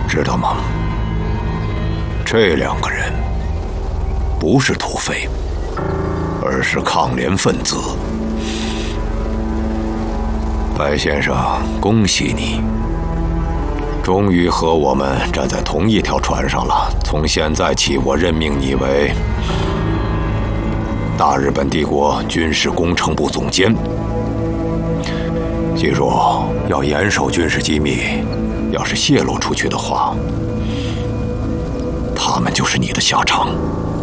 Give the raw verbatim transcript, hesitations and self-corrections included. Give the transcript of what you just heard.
知道吗？这两个人不是土匪，而是抗联分子。白先生，恭喜你，终于和我们站在同一条船上了。从现在起，我任命你为大日本帝国军事工程部总监。记住，要严守军事机密，要是泄露出去的话，他们就是你的下场。